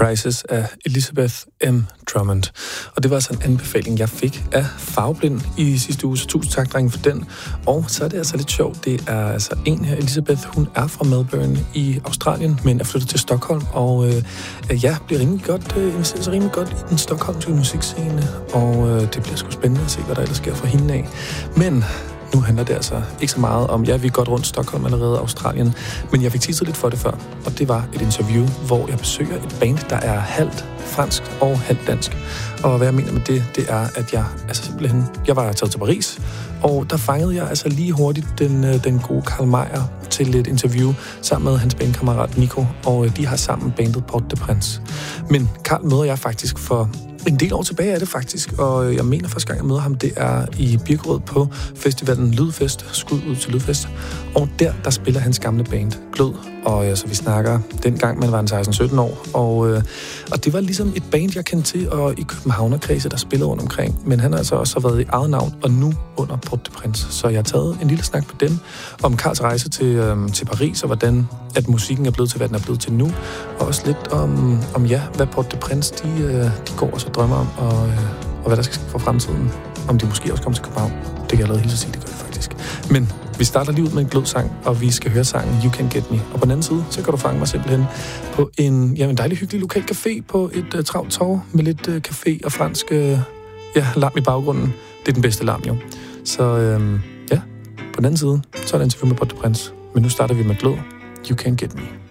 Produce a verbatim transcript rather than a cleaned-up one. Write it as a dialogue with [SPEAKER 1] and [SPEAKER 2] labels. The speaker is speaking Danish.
[SPEAKER 1] Crisis af Elizabeth M. Drummond. Og det var altså en anbefaling, jeg fik af Farveblind i sidste uge, så tusind tak, drenge, for den. Og så er det altså lidt sjovt. Det er altså en her, Elizabeth, hun er fra Melbourne i Australien, men er flyttet til Stockholm, og øh, ja, bliver rimelig godt, øh, investerer sig rimelig godt i den stockholmske musikscene, og øh, det bliver sgu spændende at se, hvad der ellers sker for hende af. Men nu handler det altså ikke så meget om, ja, vi er godt rundt Stockholm allerede, Australien, men jeg fik teaset lidt for det før, og det var et interview, hvor jeg besøger et band, der er halvt fransk og halvt dansk. Og hvad jeg mener med det, det er, at jeg altså simpelthen, jeg var taget til Paris, og der fangede jeg altså lige hurtigt den, den gode Karl Meier til et interview sammen med hans bandkammerat Nico, og de har sammen bandet Port de Prince. Men Karl møder jeg faktisk for en del år tilbage er det faktisk, og jeg mener første gang, jeg møder ham, det er i Birkerød på festivalen Lydfest, skud ud til Lydfest, og der, der spiller hans gamle band Glød, og altså, vi snakker dengang, man var en seksten sytten år, og, øh, og det var ligesom et band, jeg kendte til, og i Københavnerkredse, der spillede rundt omkring, men han har altså også været i eget navn, og nu under Port de Prince, så jeg har taget en lille snak på dem, om Karls rejse til, øh, til Paris, og hvordan at musikken er blevet til, hvad den er blevet til nu, og også lidt om, om ja, hvad Port de Prince, de, øh, de går og så drømmer om, og, øh, og hvad der skal ske for fremtiden, om de måske også kommer til København. Det kan jeg allerede helt sige, det gør det faktisk. Men vi starter lige ud med en glødsang, og vi skal høre sangen You Can Get Me. Og på den anden side, så kan du fange mig simpelthen på en, ja, en dejlig hyggelig lokal café på et uh, travlt torv med lidt uh, café og fransk uh, ja, larm i baggrunden. Det er den bedste larm, jo. Så uh, ja, på den anden side, så er der interview med Port de Prince. Men nu starter vi med glød. You Can Get Me.